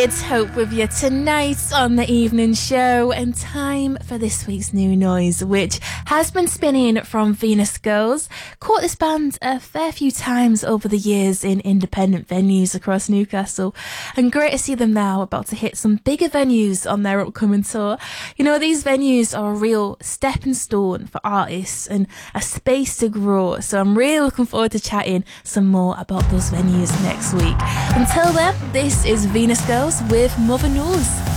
It's Hope with you tonight on the evening show, and time for this week's new noise, which has been spinning from Venus Girls. Caught this band a fair few times over the years in independent venues across Newcastle, and great to see them now about to hit some bigger venues on their upcoming tour. You know, these venues are a real stepping stone for artists and a space to grow, so I'm really looking forward to chatting some more about those venues next week. Until then, this is Venus Girls with Mother Knows.